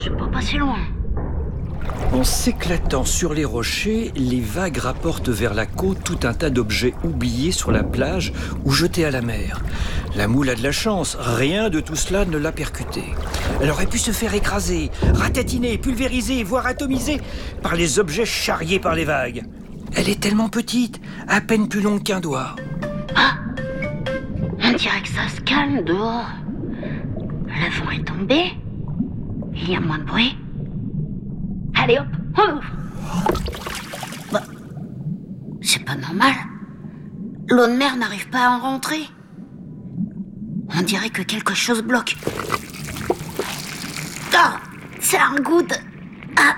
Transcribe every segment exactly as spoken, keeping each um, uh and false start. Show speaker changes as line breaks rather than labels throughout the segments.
Je peux pas passer loin.
En s'éclatant sur les rochers, les vagues rapportent vers la côte tout un tas d'objets oubliés sur la plage ou jetés à la mer. La moule a de la chance, rien de tout cela ne l'a percutée. Elle aurait pu se faire écraser, ratatiner, pulvériser, voire atomiser par les objets charriés par les vagues. Elle est tellement petite, à peine plus longue qu'un doigt.
Ah, on dirait que ça se calme dehors. Le vent est tombé. Il y a moins de bruit. Allez hop, on ouvre. Bah, c'est pas normal. L'eau de mer n'arrive pas à en rentrer. On dirait que quelque chose bloque. Oh, c'est un goût de... Ah.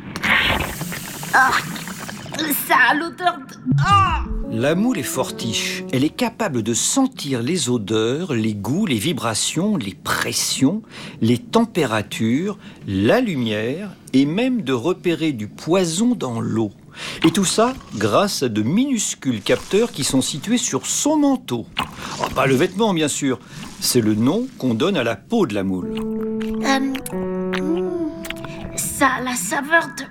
Oh, ça a l'odeur de... Oh.
La moule est fortiche. Elle est capable de sentir les odeurs, les goûts, les vibrations, les pressions, les températures, la lumière et même de repérer du poison dans l'eau. Et tout ça grâce à de minuscules capteurs qui sont situés sur son manteau. Oh, pas le vêtement, bien sûr. C'est le nom qu'on donne à la peau de la moule.
Euh, ça a la saveur de...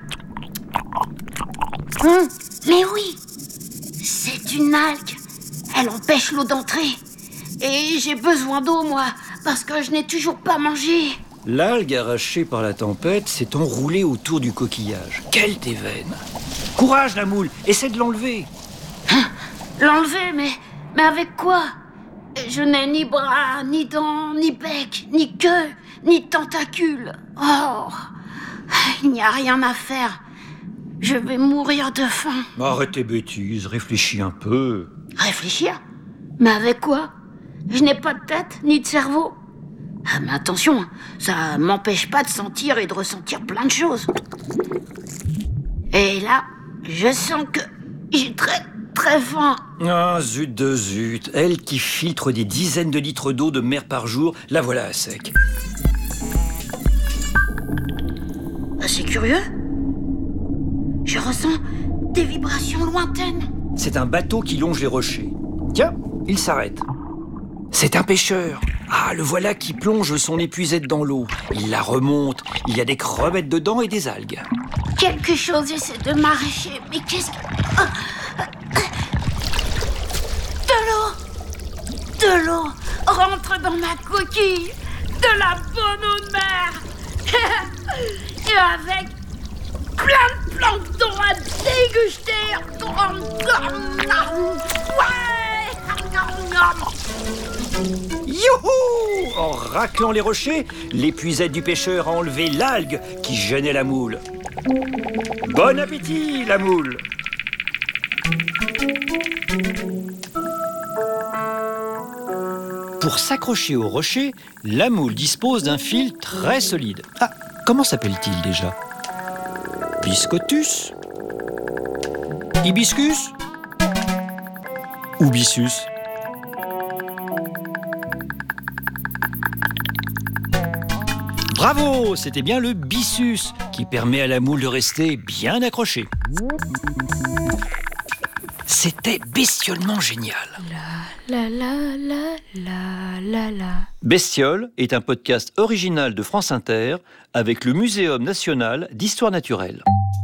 Hum, mais oui, c'est une algue. Elle empêche l'eau d'entrer. Et j'ai besoin d'eau, moi, parce que je n'ai toujours pas mangé.
L'algue arrachée par la tempête s'est enroulée autour du coquillage. Quelle déveine! Courage, la moule, essaie de l'enlever.
Hein, l'enlever, mais, mais avec quoi? Je n'ai ni bras, ni dents, ni bec, ni queue, ni tentacules. Oh, il n'y a rien à faire. Je vais mourir de faim.
Arrête tes bêtises, réfléchis un peu.
Réfléchir? Mais avec quoi? Je n'ai pas de tête, ni de cerveau. Ah, mais attention, ça m'empêche pas de sentir et de ressentir plein de choses. Et là, je sens que j'ai très, très faim.
Ah, zut de zut. Elle qui filtre des dizaines de litres d'eau de mer par jour, la voilà à sec.
C'est curieux. Je ressens des vibrations lointaines.
C'est un bateau qui longe les rochers. Tiens, il s'arrête. C'est un pêcheur. Ah, le voilà qui plonge son épuisette dans l'eau. Il la remonte. Il y a des crevettes dedans et des algues.
Quelque chose essaie de m'arracher. Mais qu'est-ce que... De l'eau! De l'eau rentre dans ma coquille. De la bonne eau de mer. Et avec plein de plancton à déguster. Ouais!
Youhou! En raclant les rochers, l'épuisette du pêcheur a enlevé l'algue qui gênait la moule. Bon appétit, la moule! Pour s'accrocher au rocher, la moule dispose d'un fil très solide. Ah, comment s'appelle-t-il déjà? Biscotus? Hibiscus? Ou Byssus? Bravo, c'était bien le byssus qui permet à la moule de rester bien accrochée. C'était bestiolement génial.
La la la la la la.
Bestiole est un podcast original de France Inter avec le Muséum national d'histoire naturelle.